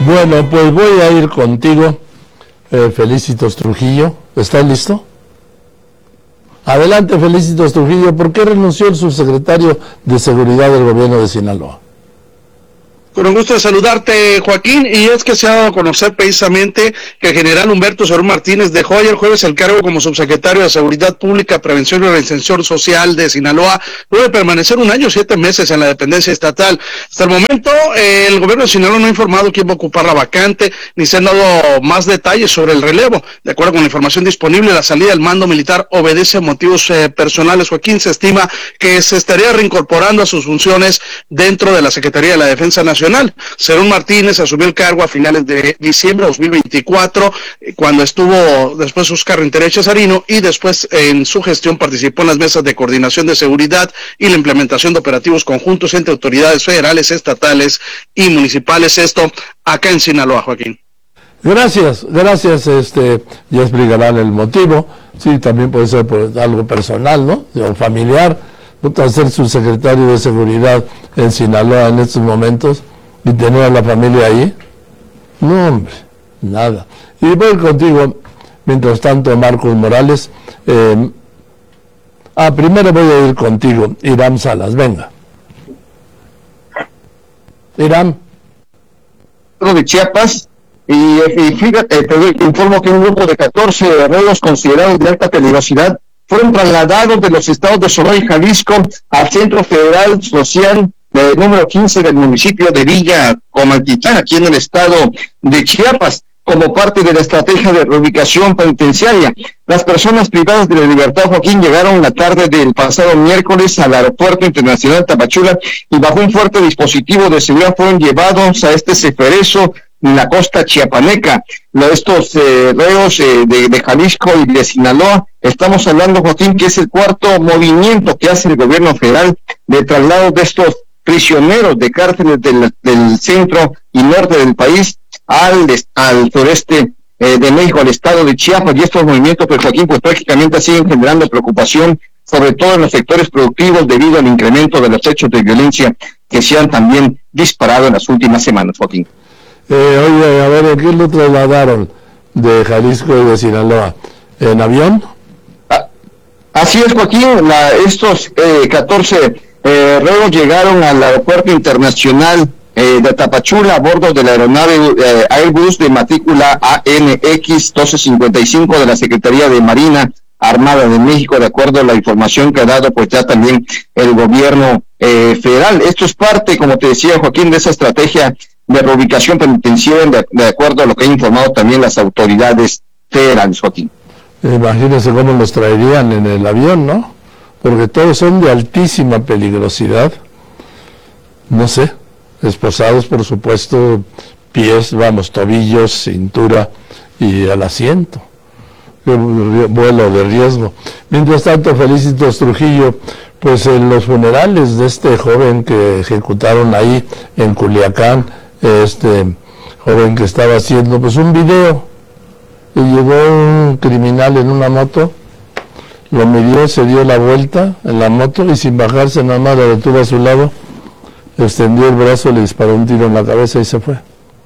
Bueno, pues voy a ir contigo, Felicitos Trujillo. ¿Estás listo? Adelante, Felicitos Trujillo. ¿Por qué renunció el subsecretario de Seguridad del gobierno de Sinaloa? Con un gusto de saludarte, Joaquín, y es que se ha dado a conocer precisamente que el general Humberto Cerón Martínez dejó ayer jueves el cargo como subsecretario de Seguridad Pública, Prevención y Reinserción Social de Sinaloa, luego de permanecer 1 año y 7 meses en la dependencia estatal. Hasta el momento, el gobierno de Sinaloa no ha informado quién va a ocupar la vacante, ni se han dado más detalles sobre el relevo. De acuerdo con la información disponible, la salida del mando militar obedece a motivos personales. Joaquín, se estima que se estaría reincorporando a sus funciones dentro de la Secretaría de la Defensa Nacional. Cerón Martínez asumió el cargo a finales de diciembre de 2024, cuando estuvo después Óscar Rentería Chazarino, y después en su gestión participó en las mesas de coordinación de seguridad y la implementación de operativos conjuntos entre autoridades federales, estatales y municipales, esto acá en Sinaloa, Joaquín. Gracias, ya explicarán el motivo. Sí, también puede ser por algo personal, ¿no? O familiar. No tan ser subsecretario de Seguridad en Sinaloa en estos momentos y tener a la familia ahí. No, hombre, nada. Y voy contigo, mientras tanto, Marcos Morales. Primero voy a ir contigo, Irán Salas, venga. Irán. De Chiapas, y fíjate, te informo que un grupo de 14 reos considerados de alta peligrosidad fueron trasladados de los estados de Sonora y Jalisco al Centro Federal Social número 15 del municipio de Villa Comaltitlán, aquí en el estado de Chiapas, como parte de la estrategia de reubicación penitenciaria. Las personas privadas de la libertad, Joaquín, llegaron la tarde del pasado miércoles al Aeropuerto Internacional Tapachula y bajo un fuerte dispositivo de seguridad fueron llevados a este ceferezo en la costa chiapaneca. Estos reos de Jalisco y de Sinaloa, estamos hablando, Joaquín, que es el cuarto movimiento que hace el gobierno federal de traslado de estos prisioneros de cárceles del centro y norte del país al sureste de México, al estado de Chiapas. Y estos movimientos, pues, Joaquín, pues prácticamente siguen generando preocupación, sobre todo en los sectores productivos, debido al incremento de los hechos de violencia que se han también disparado en las últimas semanas, Joaquín. Oye, a ver, ¿en qué lo trasladaron de Jalisco y de Sinaloa? ¿En avión? Así es, Joaquín. Estos 14 reos llegaron al Aeropuerto Internacional de Tapachula a bordo de la aeronave Airbus de matrícula ANX 1255 de la Secretaría de Marina Armada de México, de acuerdo a la información que ha dado pues ya también el gobierno federal. Esto es parte, como te decía, Joaquín, de esa estrategia de reubicación penitenciaria, de acuerdo a lo que han informado también las autoridades federales, Joaquín. Imagínense cómo los traerían en el avión, ¿no? Porque todos son de altísima peligrosidad. No sé, esposados, por supuesto, pies, tobillos, cintura y al asiento. Vuelo de riesgo. Mientras tanto, Felicitos Trujillo, pues en los funerales de este joven que ejecutaron ahí en Culiacán, este joven que estaba haciendo pues un video, y llegó un criminal en una moto, lo midió, se dio la vuelta en la moto y sin bajarse nada más lo detuvo a su lado, extendió el brazo, le disparó un tiro en la cabeza y se fue.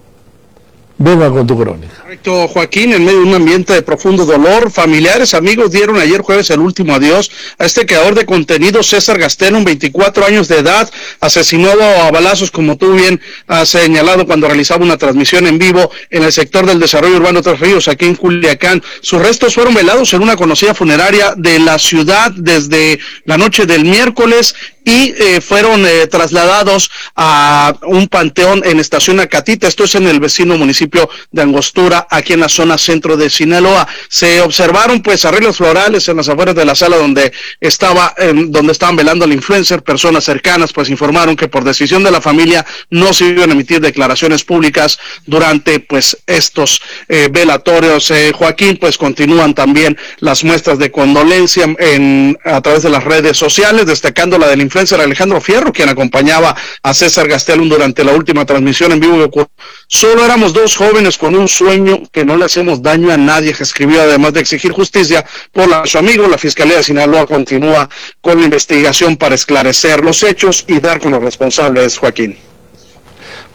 Venga con tu crónica. Correcto, Joaquín, en medio de un ambiente de profundo dolor, familiares, amigos dieron ayer jueves el último adiós a este creador de contenido, César Gastel, un 24 años de edad, asesinado a balazos, como tú bien has señalado, cuando realizaba una transmisión en vivo en el sector del desarrollo urbano Tres Ríos, aquí en Culiacán. Sus restos fueron velados en una conocida funeraria de la ciudad desde la noche del miércoles y fueron trasladados a un panteón en Estación Acatita, esto es en el vecino municipio de Angostura, aquí en la zona centro de Sinaloa. Se observaron pues arreglos florales en las afueras de la sala donde estaban velando al influencer. Personas cercanas pues informaron que por decisión de la familia no se iban a emitir declaraciones públicas durante pues estos velatorios. Joaquín, pues continúan también las muestras de condolencia a través de las redes sociales, destacando la del influencer Alejandro Fierro, quien acompañaba a César Gastelum durante la última transmisión en vivo. Solo éramos dos jóvenes con un sueño, que no le hacemos daño a nadie, que escribió, además de exigir justicia por su amigo. La Fiscalía de Sinaloa continúa con la investigación para esclarecer los hechos y dar con los responsables, Joaquín.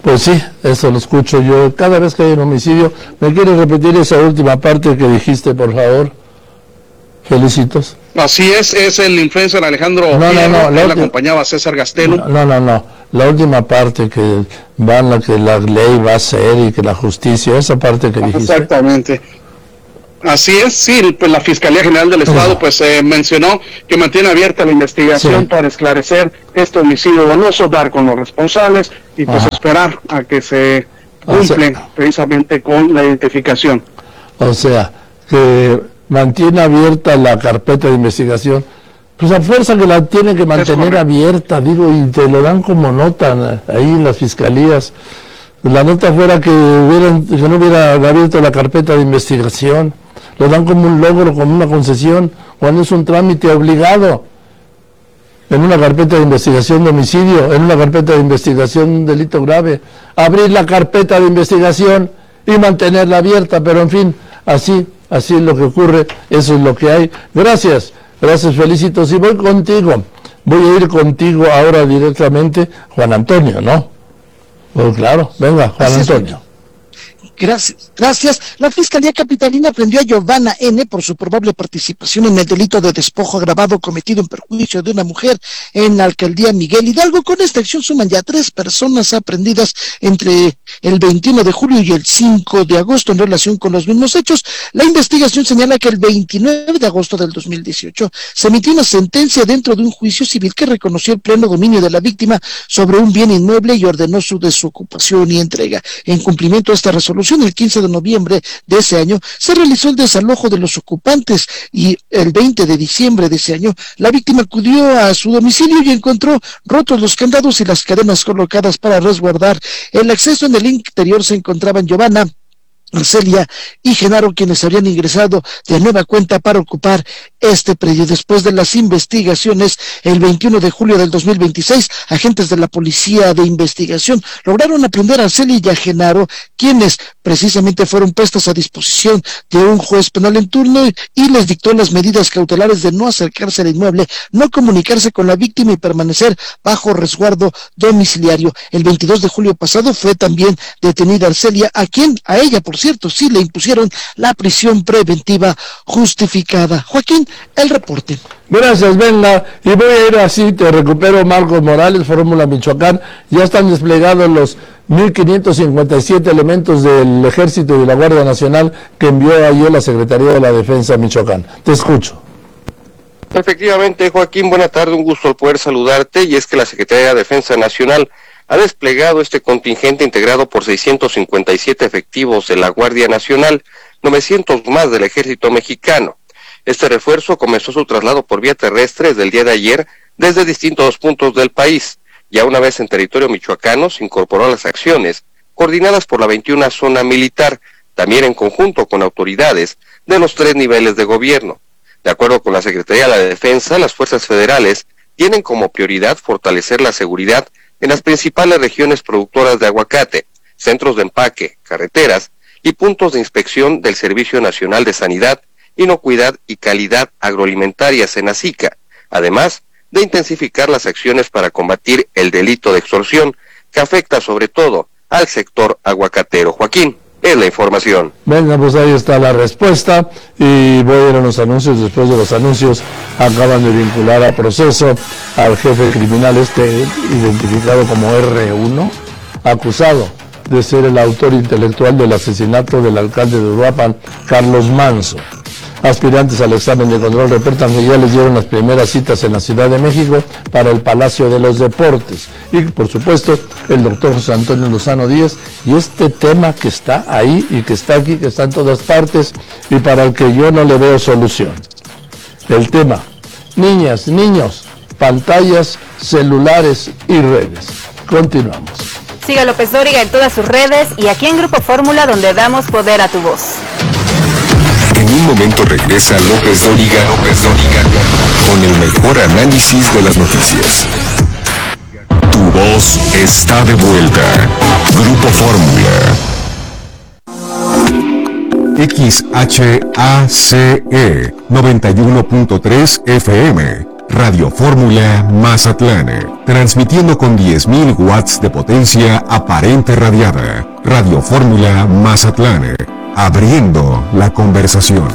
Pues sí, eso lo escucho yo. Cada vez que hay un homicidio, ¿me quieres repetir esa última parte que dijiste, por favor? Felicitos. Así es el influencer Alejandro Fierro, él acompañaba a César Gastelu. No, la última parte que que la ley va a ser y que la justicia, esa parte que dijiste. Exactamente. Así es, sí, pues la Fiscalía General del Estado mencionó que mantiene abierta la investigación para esclarecer este homicidio doloso, dar con los responsables y pues esperar a que se cumplen precisamente con la identificación. O sea, que mantiene abierta la carpeta de investigación, pues a fuerza que la tiene que mantener abierta, digo, y te lo dan como nota ahí en las fiscalías. La nota fuera que no hubiera abierto la carpeta de investigación. Lo dan como un logro, como una concesión, cuando es un trámite obligado. En una carpeta de investigación de homicidio, en una carpeta de investigación de un delito grave. Abrir la carpeta de investigación y mantenerla abierta, pero en fin, así es lo que ocurre, eso es lo que hay. Gracias, Felicitos, y voy a ir contigo ahora directamente, Juan Antonio, ¿no? Pues claro, venga, Juan Antonio. Gracias. La Fiscalía Capitalina prendió a Giovanna N. por su probable participación en el delito de despojo agravado cometido en perjuicio de una mujer en la alcaldía Miguel Hidalgo. Con esta acción suman ya 3 personas aprendidas entre el 21 de julio y el 5 de agosto en relación con los mismos hechos. La investigación señala que el 29 de agosto del 2018 se emitió una sentencia dentro de un juicio civil que reconoció el pleno dominio de la víctima sobre un bien inmueble y ordenó su desocupación y entrega. En cumplimiento de esta resolución, el 15 de noviembre de ese año se realizó el desalojo de los ocupantes y el 20 de diciembre de ese año la víctima acudió a su domicilio y encontró rotos los candados y las cadenas colocadas para resguardar el acceso. En el interior se encontraban Giovanna, Arcelia y Genaro, quienes habían ingresado de nueva cuenta para ocupar este predio. Después de las investigaciones, el 21 de julio del 2026, agentes de la Policía de Investigación lograron aprender a Arcelia y a Genaro, quienes precisamente fueron puestos a disposición de un juez penal en turno y les dictó las medidas cautelares de no acercarse al inmueble, no comunicarse con la víctima y permanecer bajo resguardo domiciliario. El 22 de julio pasado fue también detenida Arcelia, a ella, por cierto, sí le impusieron la prisión preventiva justificada. Joaquín, el reporte. Gracias, venga, y voy a ir así, te recupero, Marcos Morales, Fórmula Michoacán. Ya están desplegados los 1,557 elementos del Ejército y de la Guardia Nacional que envió ayer la Secretaría de la Defensa Michoacán. Te escucho. Efectivamente, Joaquín, buena tarde, un gusto poder saludarte, y es que la Secretaría de Defensa Nacional ha desplegado este contingente integrado por 657 efectivos de la Guardia Nacional, 900 más del Ejército Mexicano. Este refuerzo comenzó su traslado por vía terrestre desde el día de ayer desde distintos puntos del país. Ya una vez en territorio michoacano se incorporó a las acciones coordinadas por la 21 Zona Militar, también en conjunto con autoridades de los 3 niveles de gobierno. De acuerdo con la Secretaría de la Defensa, las fuerzas federales tienen como prioridad fortalecer la seguridad en las principales regiones productoras de aguacate, centros de empaque, carreteras y puntos de inspección del Servicio Nacional de Sanidad, Inocuidad y Calidad Agroalimentaria, SENACICA, además de intensificar las acciones para combatir el delito de extorsión que afecta sobre todo al sector aguacatero. Joaquín, es la información. Venga, pues ahí está la respuesta y voy a ir a los anuncios. Después de los anuncios acaban de vincular a proceso al jefe criminal identificado como R1, acusado de ser el autor intelectual del asesinato del alcalde de Uruapan, Carlos Manso. Aspirantes al examen de control reportan que ya les dieron las primeras citas en la Ciudad de México para el Palacio de los Deportes. Y, por supuesto, el doctor José Antonio Lozano Díaz, y este tema que está ahí y que está aquí, que está en todas partes, y para el que yo no le veo solución. El tema: niñas, niños, pantallas, celulares y redes. Continuamos. Siga López Dóriga en todas sus redes y aquí en Grupo Fórmula, donde damos poder a tu voz. En un momento regresa López Dóriga con el mejor análisis de las noticias. Tu voz está de vuelta. Grupo Fórmula. XHACE 91.3 FM Radio Fórmula Mazatlán, transmitiendo con 10.000 watts de potencia aparente radiada. Radio Fórmula Mazatlán, abriendo la conversación.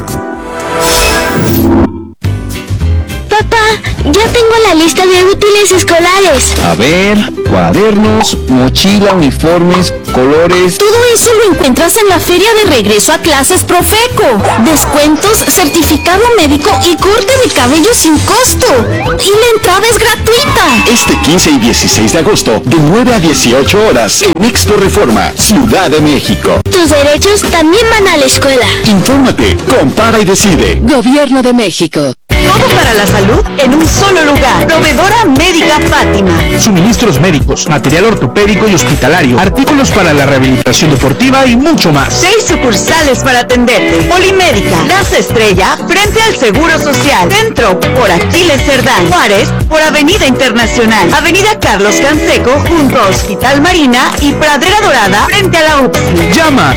Papá, ya tengo la lista de útiles escolares. A ver, cuadernos, mochila, uniformes, colores. Todo eso lo encuentras en la feria de regreso a clases Profeco. Descuentos, certificado médico y corte de cabello sin costo. Y la entrada es gratuita. Este 15 y 16 de agosto, de 9 a 18 horas, en Expo Reforma, Ciudad de México. Tus derechos también van a la escuela. Infórmate, compara y decide. Gobierno de México. Todo para la salud en un solo lugar. Proveedora Médica Fátima. Suministros médicos, material ortopédico y hospitalario, artículos para la rehabilitación deportiva y mucho más. 6 sucursales para atenderte. Polimédica, Plaza Estrella, frente al Seguro Social. Centro, por Aquiles Cerdán. Juárez, por Avenida Internacional. Avenida Carlos Canseco, junto a Hospital Marina y Pradera Dorada, frente a la UPSI. Llama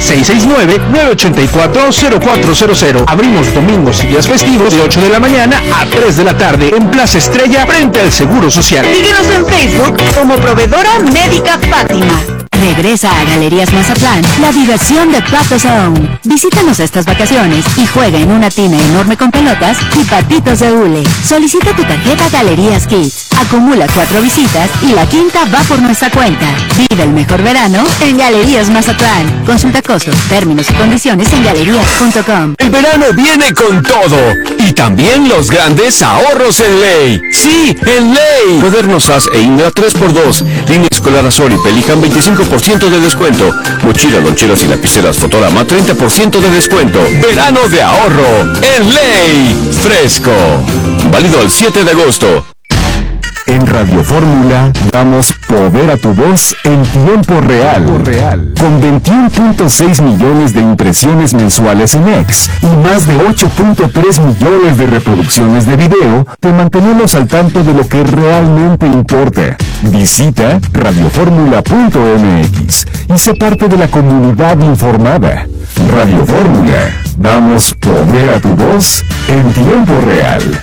669-984-0400. Abrimos domingos y días festivos de 8 de la mañana a 3 de la tarde en Plaza Estrella, frente al Seguro Social. Síguenos en Facebook como Proveedora Médica Fátima. Regresa a Galerías Mazatlán, la diversión de Patos Aún. Visítanos estas vacaciones y juega en una tina enorme con pelotas y patitos de hule. Solicita tu tarjeta Galerías Kids. Acumula 4 visitas y la quinta va por nuestra cuenta. Vive el mejor verano en Galerías Mazatlán. Consulta costos, términos y condiciones en galerías.com. El verano viene con todo y también los grandes ahorros en Ley. Sí, en Ley. Cuadernos SAS e Indra 3x2. Línea escolar Azul y Pelican 25% de descuento. Mochila, loncheras y lapiceras Fotorama 30% de descuento. Verano de ahorro en Ley. Fresco. Válido el 7 de agosto. En Radio Fórmula damos poder a tu voz en tiempo real. Con 21.6 millones de impresiones mensuales en X y más de 8.3 millones de reproducciones de video, te mantenemos al tanto de lo que realmente importa. Visita radioformula.mx y sé parte de la comunidad informada. Radio Fórmula, damos poder a tu voz en tiempo real.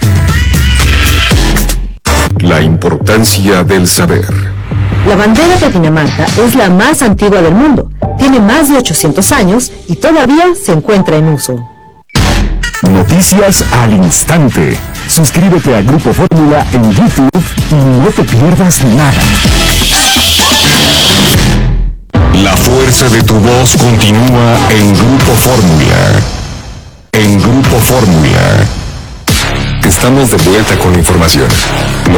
La importancia del saber. La bandera de Dinamarca es la más antigua del mundo. Tiene más de 800 años y todavía se encuentra en uso. Noticias al instante. Suscríbete a Grupo Fórmula en YouTube y no te pierdas nada. La fuerza de tu voz continúa en Grupo Fórmula. En Grupo Fórmula. Estamos de vuelta con información,